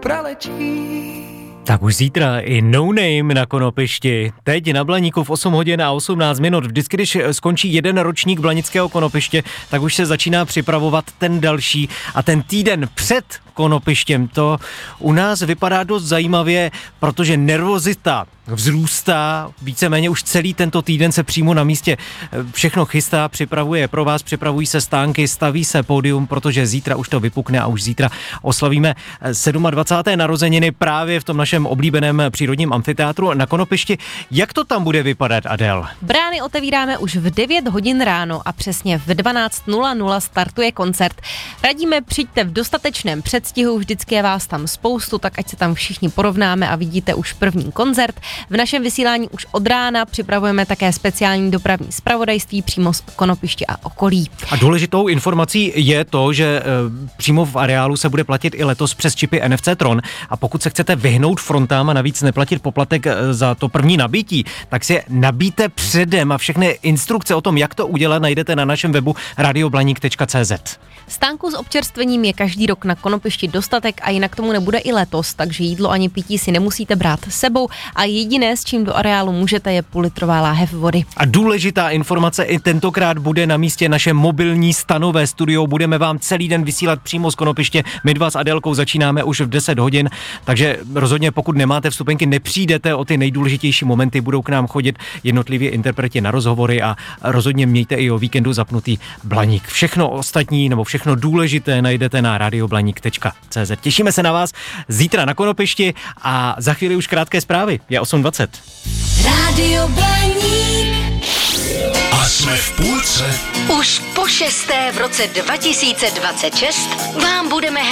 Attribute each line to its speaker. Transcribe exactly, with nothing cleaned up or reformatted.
Speaker 1: pralečí.
Speaker 2: Tak už zítra i No Name na Konopišti. Teď na Blaníku v osm hodin a osmnáct minut. Vždycky, když skončí jeden ročník Blanického Konopiště, tak už se začíná připravovat ten další. A ten týden před Konopištěm, to u nás vypadá dost zajímavě, protože nervozita vzrůstá, víceméně už celý tento týden se přímo na místě všechno chystá, připravuje pro vás, připravují se stánky, staví se pódium, protože zítra už to vypukne a už zítra oslavíme dvacáté sedmé narozeniny právě v tom našem oblíbeném přírodním amfiteátru na Konopišti. Jak to tam bude vypadat, Adel?
Speaker 3: Brány otevíráme už v devět hodin ráno a přesně v dvanáct nula nula startuje koncert. Radíme, přijďte v dostatečném předstihu, vždycky je vás tam spoustu, tak ať se tam všichni porovnáme a vidíte už první koncert. V našem vysílání už od rána připravujeme také speciální dopravní zpravodajství přímo z Konopiště a okolí.
Speaker 2: A důležitou informací je to, že e, přímo v areálu se bude platit i letos přes čipy N F C Tron a pokud se chcete vyhnout frontám a navíc neplatit poplatek e, za to první nabití, tak si je nabíte předem a všechny instrukce o tom, jak to udělat, najdete na našem webu radioblaník tečka cé zet.
Speaker 3: Stánků s občerstvením je každý rok na Konopišti dostatek a jinak tomu nebude i letos, takže jídlo ani pití si nemusíte brát sebou a jediné, s čím do areálu můžete, je půlitrová láhev vody.
Speaker 2: A důležitá informace, i tentokrát bude na místě naše mobilní stanové studio, budeme vám celý den vysílat přímo z Konopiště, my dva s Adélkou začínáme už v deset hodin, takže rozhodně pokud nemáte vstupenky, nepřijdete o ty nejdůležitější momenty, budou k nám chodit jednotlivě interpreti na rozhovory a rozhodně mějte i o víkendu zapnutý Blaník. Všechno ostatní nebo všechno důležité najdete na radioblaník tečka cé zet. Těšíme se na vás zítra na Konopišti a za chvíli už krátké zprávy. Je osm dvacet.
Speaker 4: Rádio Blaník.
Speaker 1: A jsme v půlce.
Speaker 4: Už po šesté v roce dva tisíce dvacet šest vám budeme hrát